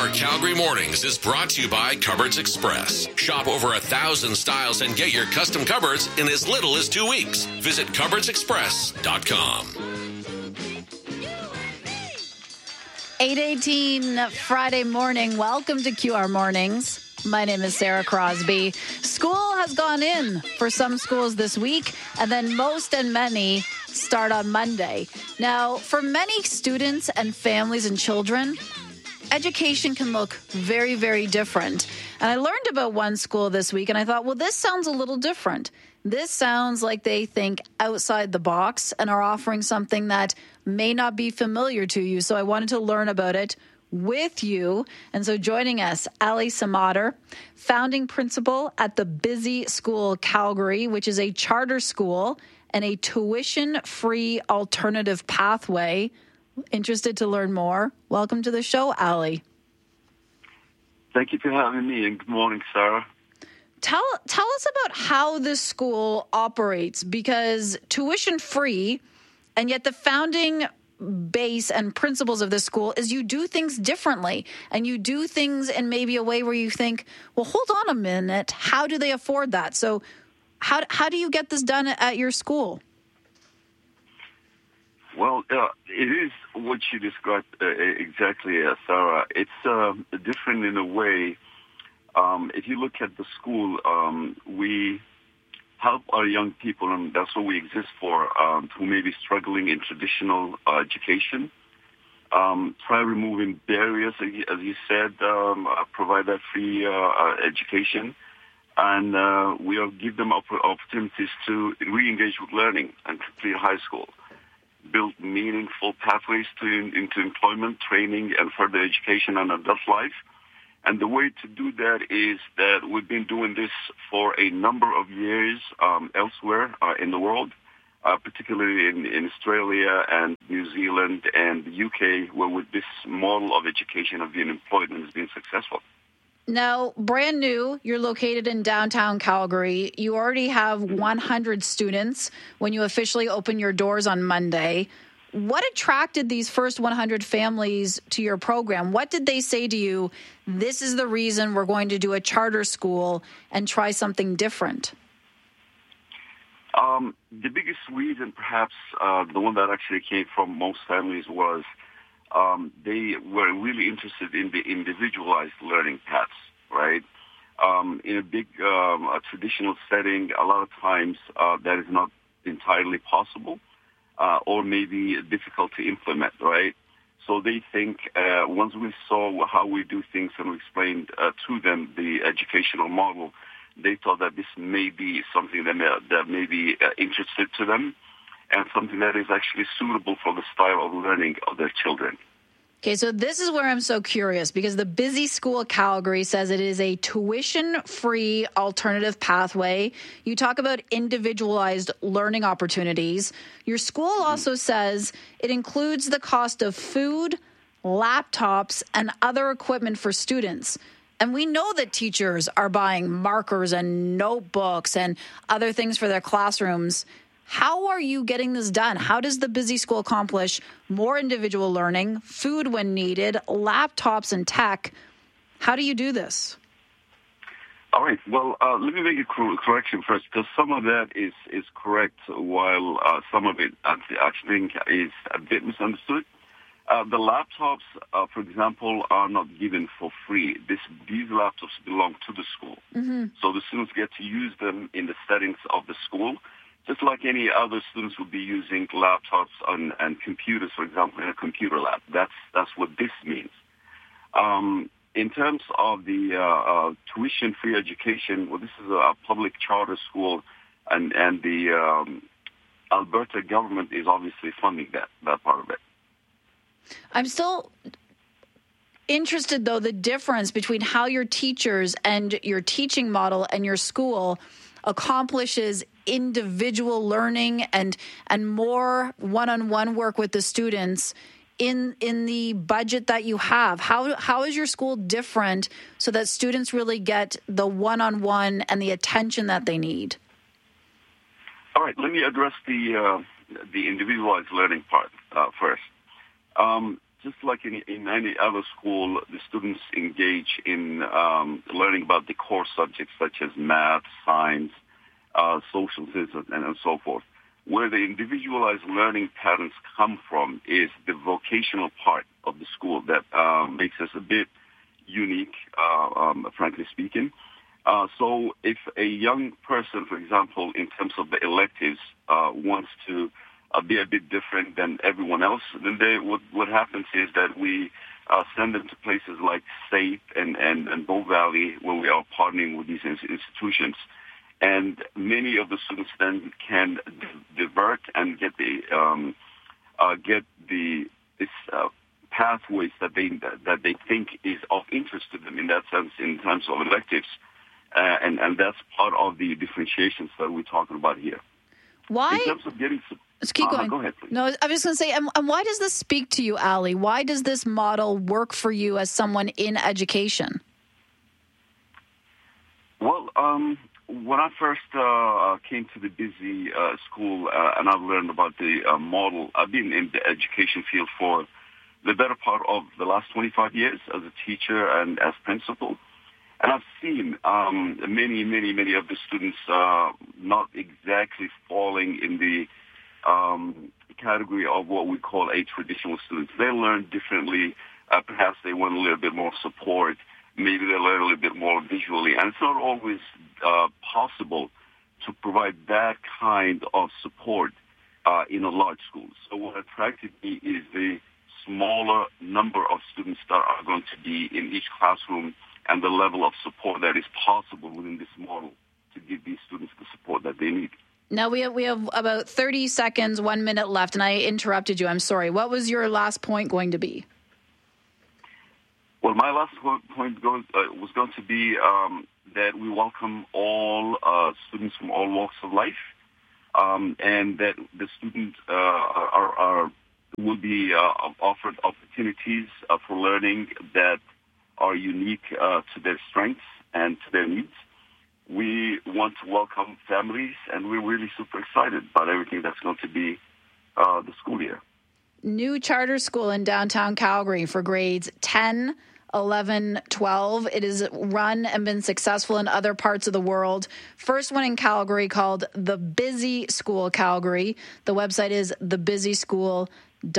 Calgary Mornings is brought to you by Cupboards Express. Shop over 1,000 styles and get your custom cupboards in as little as 2 weeks. Visit cupboardsexpress.com. 8:18 Friday morning. Welcome to QR Mornings. My name is Sarah Crosby. School has gone in for some schools this week, and then most and many start on Monday. Now, for many students and families and children, education can look very, very different. And I learned about one school this week, and I thought, well, this sounds a little different. This sounds like they think outside the box and are offering something that may not be familiar to you. So I wanted to learn about it with you. And so joining us, Ali Samater, founding principal at the Busy School Calgary, which is a charter school and a tuition-free alternative pathway. Interested to learn more? Welcome to the show, Ali. Thank you for having me, and good morning, Sarah. Tell us about how this school operates, because tuition-free, and yet the founding base and principles of this school is you do things differently, and you do things in maybe a way where you think, well, hold on a minute, how do they afford that? So how do you get this done at your school? Well, it is what you described exactly, Sarah. It's different in a way. If you look at the school, we help our young people, and that's what we exist for, who may be struggling in traditional education. Try removing barriers, as you said, provide that free education, and we give them opportunities to re-engage with learning and complete high school. Build meaningful pathways into employment, training, and further education and adult life. And the way to do that is that we've been doing this for a number of years elsewhere in the world, particularly in Australia and New Zealand and the UK, where with this model of education of being employed and has been successful. Now, brand new, you're located in downtown Calgary. You already have 100 students when you officially open your doors on Monday. What attracted these first 100 families to your program? What did they say to you, this is the reason we're going to do a charter school and try something different? The biggest reason, perhaps the one that actually came from most families, was they were really interested in the individualized learning paths, right? In a big traditional setting, a lot of times that is not entirely possible. Or maybe difficult to implement, right? So they think once we saw how we do things and we explained to them the educational model, they thought that this may be something that may be interested to them and something that is actually suitable for the style of learning of their children. Okay, so this is where I'm so curious, because the Busy School Calgary says it is a tuition-free alternative pathway. You talk about individualized learning opportunities. Your school also says it includes the cost of food, laptops, and other equipment for students. And we know that teachers are buying markers and notebooks and other things for their classrooms. How are you getting this done? How does the Busy School accomplish more individual learning, food when needed, laptops and tech? How do you do this? All right. Well, let me make a correction first, because some of that is correct, while some of it I think is a bit misunderstood. The laptops, for example, are not given for free. These laptops belong to the school. Mm-hmm. So the students get to use them in the settings of the school, just like any other students would be using laptops and computers, for example, in a computer lab. That's what this means. In terms of the tuition-free education, well, this is a public charter school, and the Alberta government is obviously funding that part of it. I'm still interested, though, the difference between how your teachers and your teaching model and your school accomplishes individual learning and more one-on-one work with the students in the budget that you have. How is your school different so that students really get the one-on-one and the attention that they need? All right, let me address the individualized learning part first. just like in any other school, the students engage in learning about the core subjects such as math, science, social sciences, and so forth. Where the individualized learning patterns come from is the vocational part of the school that makes us a bit unique, frankly speaking. So if a young person, for example, in terms of the electives, wants to be a bit different than everyone else, then what happens is that we send them to places like SAFE and Bow Valley, where we are partnering with these institutions. And many of the students then can divert and get the pathways that they think is of interest to them in that sense in terms of electives, and that's part of the differentiations that we're talking about here. Why? In terms of getting, let's keep going. Go ahead, please. No, I was going to say, and why does this speak to you, Ali? Why does this model work for you as someone in education? Well, when I first came to the busy school and I've learned about the model, I've been in the education field for the better part of the last 25 years as a teacher and as principal. And I've seen many of the students not exactly falling in the category of what we call a traditional student. They learn differently. Perhaps they want a little bit more support. Maybe they learn a little bit more visually. And it's not always possible to provide that kind of support in a large school. So what attracted me is the smaller number of students that are going to be in each classroom and the level of support that is possible within this model to give these students the support that they need. Now, we have about 30 seconds, 1 minute left, and I interrupted you. I'm sorry. What was your last point going to be? Well, my last point was going to be that we welcome all students from all walks of life, and that the students will be offered opportunities for learning that are unique to their strengths and to their needs. We want to welcome families, and we're really super excited about everything that's going to be the school year. New charter school in downtown Calgary for grades 10, 11, 12. It is run and been successful in other parts of the world. First one in Calgary called The Busy School Calgary. The website is thebusyschool.ca.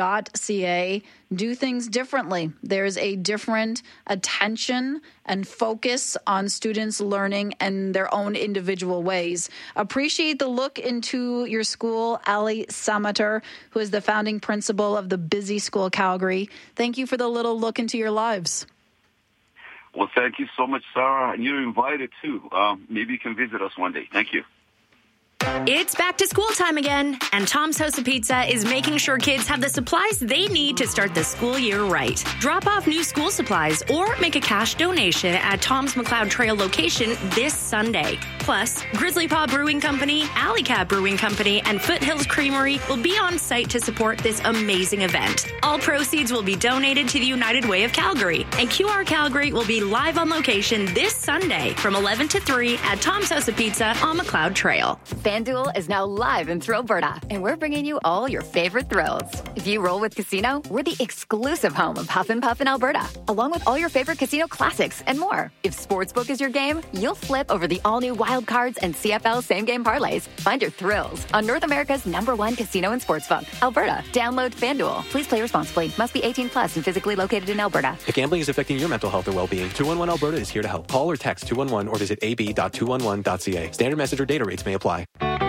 Do things differently. There's a different attention and focus on students learning in their own individual ways. Appreciate the look into your school, Ali Samater, who is the founding principal of the Busy School Calgary. Thank you for the little look into your lives. Well, thank you so much, Sarah. And you're invited, too. Maybe you can visit us one day. Thank you. It's back to school time again, and Tom's House of Pizza is making sure kids have the supplies they need to start the school year right. Drop off new school supplies or make a cash donation at Tom's McLeod Trail location this Sunday. Plus, Grizzly Paw Brewing Company, Alley Cat Brewing Company, and Foothills Creamery will be on site to support this amazing event. All proceeds will be donated to the United Way of Calgary, and QR Calgary will be live on location this Sunday from 11 to 3 at Tom's House of Pizza on McLeod Trail. FanDuel is now live in Thrillberta, and we're bringing you all your favorite thrills. If you roll with Casino, we're the exclusive home of Huff and Puff in Alberta, along with all your favorite casino classics and more. If Sportsbook is your game, you'll flip over the all-new Wild Cards and CFL same-game parlays. Find your thrills on North America's #1 casino and sportsbook, Alberta. Download FanDuel. Please play responsibly. Must be 18 plus and physically located in Alberta. If gambling is affecting your mental health or well-being, 211 Alberta is here to help. Call or text 211 or visit ab.211.ca. Standard message or data rates may apply.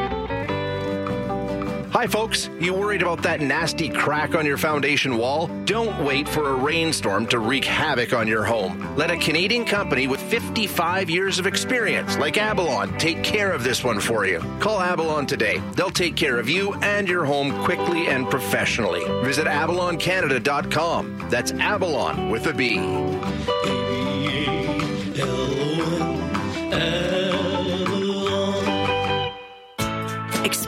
Hi, folks. You worried about that nasty crack on your foundation wall? Don't wait for a rainstorm to wreak havoc on your home. Let a Canadian company with 55 years of experience, like Abalon, take care of this one for you. Call Abalon today. They'll take care of you and your home quickly and professionally. Visit abaloncanada.com. That's Abalon with a B.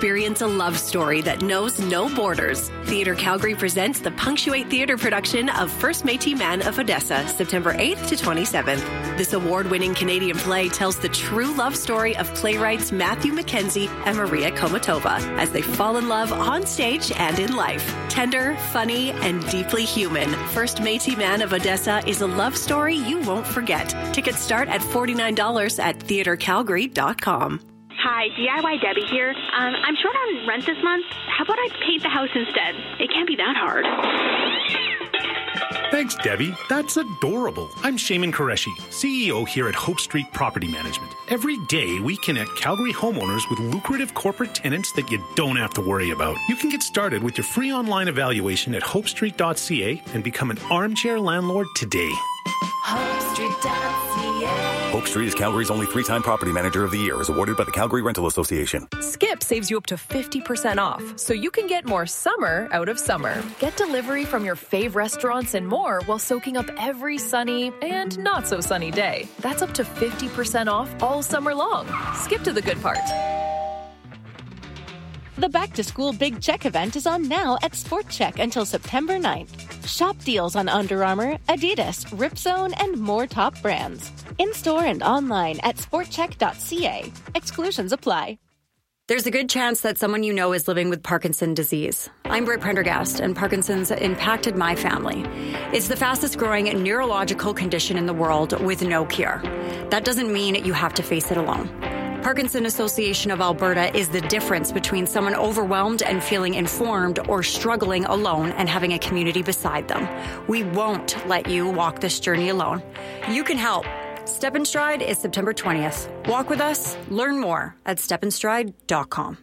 experience a love story that knows no borders. Theatre Calgary presents the Punctuate Theatre production of First Métis Man of Odessa, September 8th to 27th. This award-winning Canadian play tells the true love story of playwrights Matthew Mackenzie and Maria Komatova as they fall in love on stage and in life. Tender, funny, and deeply human, First Métis Man of Odessa is a love story you won't forget. Tickets start at $49 at theatrecalgary.com. Hi, DIY Debbie here. I'm short on rent this month. How about I paint the house instead? It can't be that hard. Thanks, Debbie. That's adorable. I'm Shaman Qureshi, CEO here at Hope Street Property Management. Every day, we connect Calgary homeowners with lucrative corporate tenants that you don't have to worry about. You can get started with your free online evaluation at hopestreet.ca and become an armchair landlord today. HopeStreet.ca. Hope Street is Calgary's only 3-time Property Manager of the Year, as awarded by the Calgary Rental Association. Skip saves you up to 50% off, so you can get more summer out of summer. Get delivery from your fave restaurants and more while soaking up every sunny and not so sunny day. That's up to 50% off all summer long. Skip to the good part. The Back to School Big Check event is on now at Sport Check until September 9th. Shop deals on Under Armour, Adidas, Ripzone, and more top brands. In-store and online at sportcheck.ca. Exclusions apply. There's a good chance that someone you know is living with Parkinson's disease. I'm Britt Prendergast, and Parkinson's impacted my family. It's the fastest growing neurological condition in the world with no cure. That doesn't mean you have to face it alone. Parkinson Association of Alberta is the difference between someone overwhelmed and feeling informed or struggling alone and having a community beside them. We won't let you walk this journey alone. You can help. Step in Stride is September 20th. Walk with us. Learn more at stepinstride.com.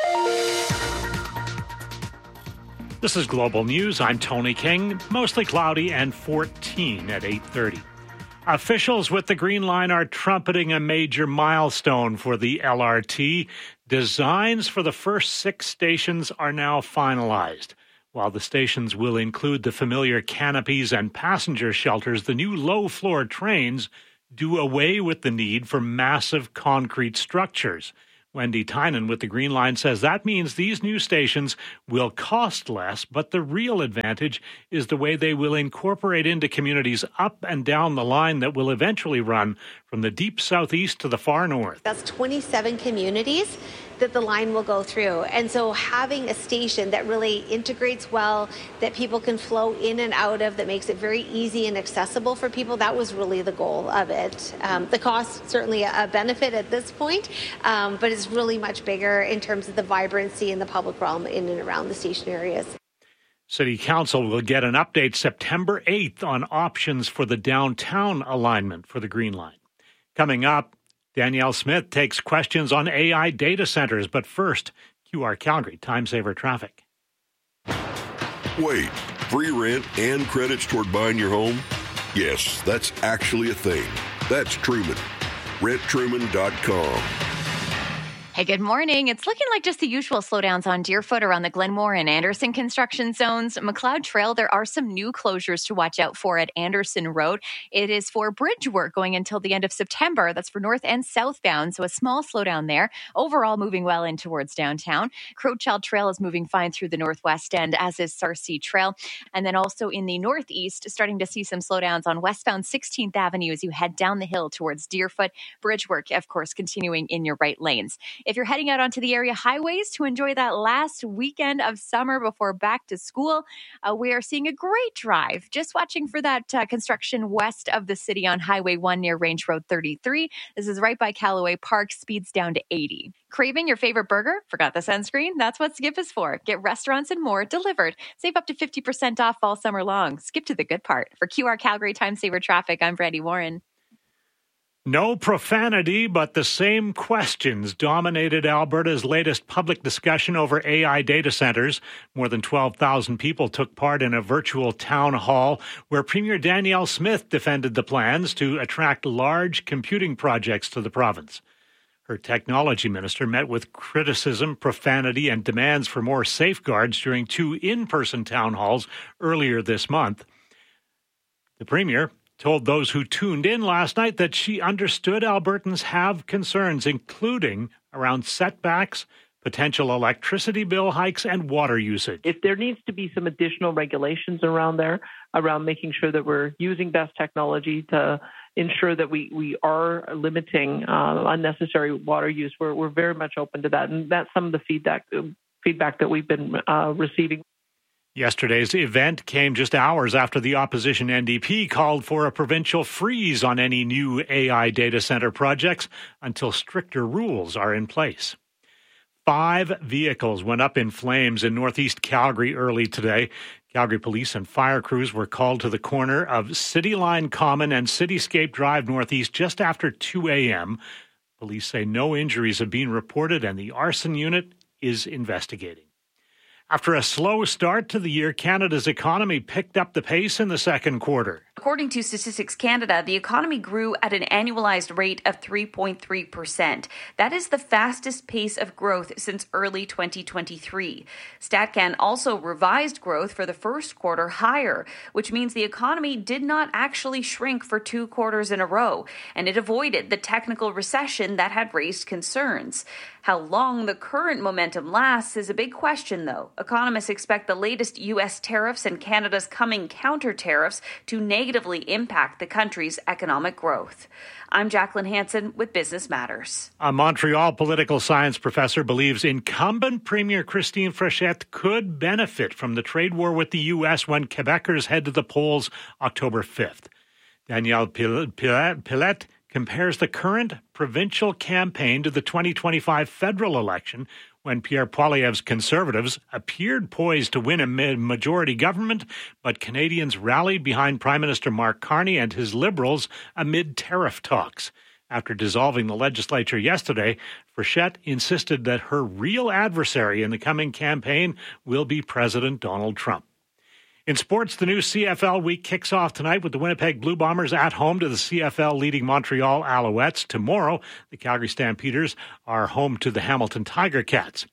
This is Global News. I'm Tony King. Mostly cloudy and 14 at 8:30. Officials with the Green Line are trumpeting a major milestone for the LRT. Designs for the first 6 stations are now finalized. While the stations will include the familiar canopies and passenger shelters, the new low-floor trains do away with the need for massive concrete structures. Wendy Tynan with the Green Line says that means these new stations will cost less, but the real advantage is the way they will incorporate into communities up and down the line that will eventually run from the deep southeast to the far north. That's 27 communities that the line will go through. And so having a station that really integrates well, that people can flow in and out of, that makes it very easy and accessible for people, that was really the goal of it. The cost, certainly a benefit at this point, but it's really much bigger in terms of the vibrancy in the public realm in and around the station areas. City Council will get an update September 8th on options for the downtown alignment for the Green Line. Coming up, Danielle Smith takes questions on AI data centers. But first, QR Calgary Time Saver Traffic. Wait, free rent and credits toward buying your home? Yes, that's actually a thing. That's Truman. RentTruman.com. Hey, good morning. It's looking like just the usual slowdowns on Deerfoot around the Glenmore and Anderson construction zones. McLeod Trail, there are some new closures to watch out for at Anderson Road. It is for bridge work going until the end of September. That's for north and southbound, so a small slowdown there. Overall, moving well in towards downtown. Crowchild Trail is moving fine through the northwest end, as is Sarcee Trail. And then also in the northeast, starting to see some slowdowns on westbound 16th Avenue as you head down the hill towards Deerfoot. Bridge work, of course, continuing in your right lanes. If you're heading out onto the area highways to enjoy that last weekend of summer before back to school, we are seeing a great drive. Just watching for that construction west of the city on Highway 1 near Range Road 33. This is right by Callaway Park, speeds down to 80. Craving your favorite burger? Forgot the sunscreen? That's what Skip is for. Get restaurants and more delivered. Save up to 50% off all summer long. Skip to the good part. For QR Calgary Time Saver Traffic, I'm Brandy Warren. No profanity, but the same questions dominated Alberta's latest public discussion over AI data centers. More than 12,000 people took part in a virtual town hall where Premier Danielle Smith defended the plans to attract large computing projects to the province. Her technology minister met with criticism, profanity, and demands for more safeguards during 2 in-person town halls earlier this month. The Premier told those who tuned in last night that she understood Albertans have concerns, including around setbacks, potential electricity bill hikes, and water usage. If there needs to be some additional regulations around there, around making sure that we're using best technology to ensure that we are limiting unnecessary water use, we're very much open to that. And that's some of the feedback that we've been receiving. Yesterday's event came just hours after the opposition NDP called for a provincial freeze on any new AI data center projects until stricter rules are in place. 5 vehicles went up in flames in northeast Calgary early today. Calgary police and fire crews were called to the corner of City Line Common and Cityscape Drive Northeast just after 2 a.m. Police say no injuries have been reported and the arson unit is investigating. After a slow start to the year, Canada's economy picked up the pace in the second quarter. According to Statistics Canada, the economy grew at an annualized rate of 3.3%. That is the fastest pace of growth since early 2023. StatCan also revised growth for the first quarter higher, which means the economy did not actually shrink for 2 quarters in a row, and it avoided the technical recession that had raised concerns. How long the current momentum lasts is a big question, though. Economists expect the latest U.S. tariffs and Canada's coming counter tariffs to negatively impact the country's economic growth. I'm Jacqueline Hansen with Business Matters. A Montreal political science professor believes incumbent Premier Christine Frechette could benefit from the trade war with the U.S. when Quebecers head to the polls October 5th. Danielle Pilette compares the current provincial campaign to the 2025 federal election when Pierre Poilievre's Conservatives appeared poised to win a majority government, but Canadians rallied behind Prime Minister Mark Carney and his Liberals amid tariff talks. After dissolving the legislature yesterday, Frechette insisted that her real adversary in the coming campaign will be President Donald Trump. In sports, the new CFL week kicks off tonight with the Winnipeg Blue Bombers at home to the CFL leading Montreal Alouettes. Tomorrow, the Calgary Stampeders are home to the Hamilton Tiger Cats.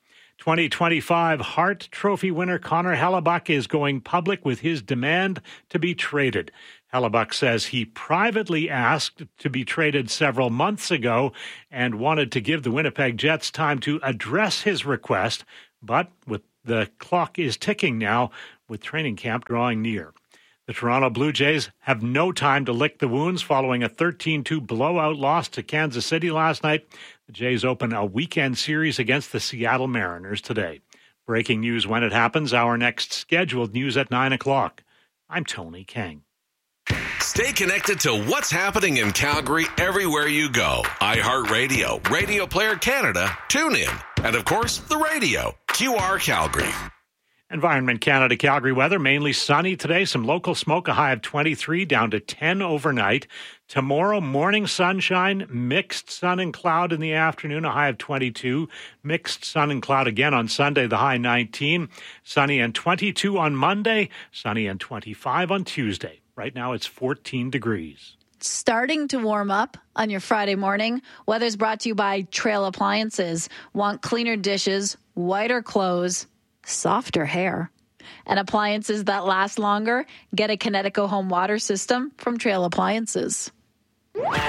2025 Hart Trophy winner Connor Hellebuyck is going public with his demand to be traded. Hellebuyck says he privately asked to be traded several months ago and wanted to give the Winnipeg Jets time to address his request, but with the clock is ticking now, with training camp drawing near. The Toronto Blue Jays have no time to lick the wounds following a 13-2 blowout loss to Kansas City last night. The Jays open a weekend series against the Seattle Mariners today. Breaking news when it happens, our next scheduled news at 9 o'clock. I'm Tony King. Stay connected to what's happening in Calgary everywhere you go. iHeartRadio, Radio Player Canada, TuneIn, and of course, the radio, QR Calgary. Environment Canada Calgary weather, mainly sunny today. Some local smoke, a high of 23, down to 10 overnight. Tomorrow, morning sunshine, mixed sun and cloud in the afternoon, a high of 22. Mixed sun and cloud again on Sunday, the high 19. Sunny and 22 on Monday, sunny and 25 on Tuesday. Right now, it's 14 degrees. Starting to warm up on your Friday morning. Weather's brought to you by Trail Appliances. Want cleaner dishes, whiter clothes, softer hair, and appliances that last longer? Get a Kinetico home water system from Trail Appliances.